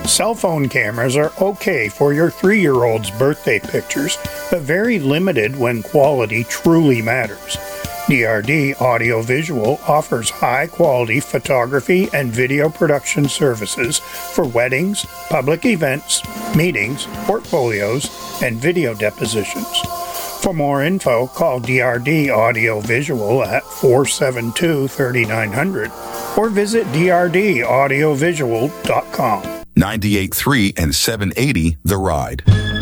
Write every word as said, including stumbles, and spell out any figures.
Cell phone cameras are okay for your three-year-old's birthday pictures, but very limited when quality truly matters. D R D Audio Visual offers high-quality photography and video production services for weddings, public events, meetings, portfolios, and video depositions. For more info, call D R D Audio Visual at four seven two, three nine zero zero or visit d r d audio visual dot com. ninety-eight point three and seven eighty The Ride.